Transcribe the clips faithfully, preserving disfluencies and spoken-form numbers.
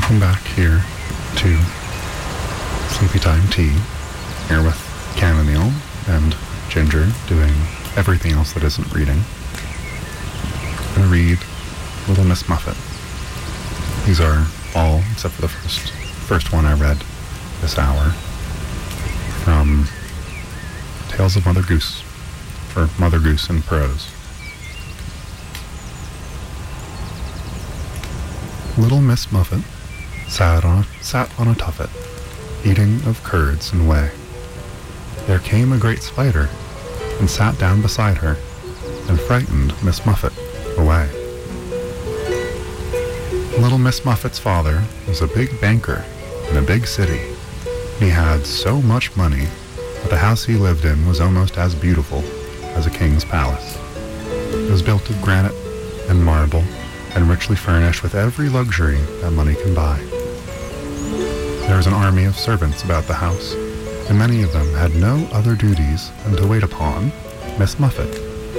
Welcome back here to Sleepy Time Tea, here with Chamomile and Ginger doing everything else that isn't reading. I'm going to read Little Miss Muffet. These are all, except for the first, first one I read this hour, from Tales of Mother Goose, or Mother Goose in prose. Little Miss Muffet sat on a, sat on a tuffet, eating of curds and whey. There came a great spider, and sat down beside her, and frightened Miss Muffet away. Little Miss Muffet's father was a big banker in a big city. He had so much money that the house he lived in was almost as beautiful as a king's palace. It was built of granite and marble, and richly furnished with every luxury that money can buy. There was an army of servants about the house, and many of them had no other duties than to wait upon Miss Muffet.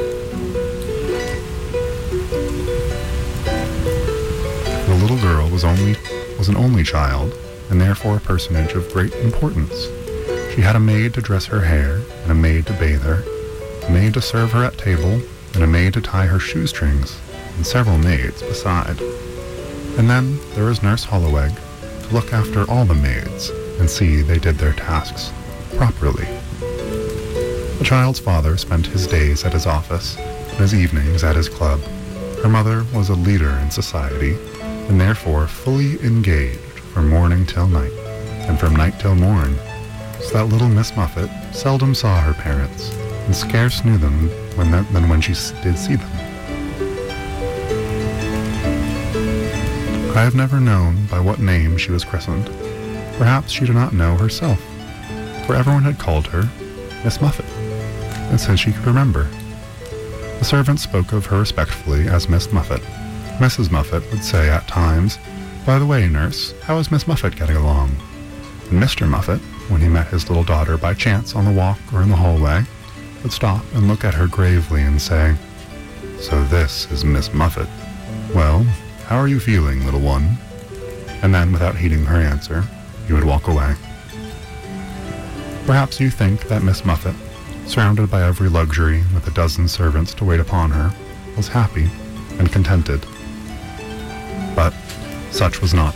The little girl was only was an only child, and therefore a personage of great importance. She had a maid to dress her hair, and a maid to bathe her, a maid to serve her at table, and a maid to tie her shoestrings, and several maids beside. And then there was Nurse Holloweg to look after all the maids and see they did their tasks properly. The child's father spent his days at his office and his evenings at his club. Her mother was a leader in society and therefore fully engaged from morning till night and from night till morn, so that little Miss Muffet seldom saw her parents and scarce knew them when that, than when she did see them. I have never known by what name she was christened. Perhaps she did not know herself, for everyone had called her Miss Muffet, and since she could remember. The servants spoke of her respectfully as Miss Muffet. Missus Muffet would say at times, "By the way, nurse, how is Miss Muffet getting along?" And Mister Muffet, when he met his little daughter by chance on the walk or in the hallway, would stop and look at her gravely and say, "So this is Miss Muffet. Well, how are you feeling, little one?" And then, without heeding her answer, he would walk away. Perhaps you think that Miss Muffet, surrounded by every luxury with a dozen servants to wait upon her, was happy and contented. But such was not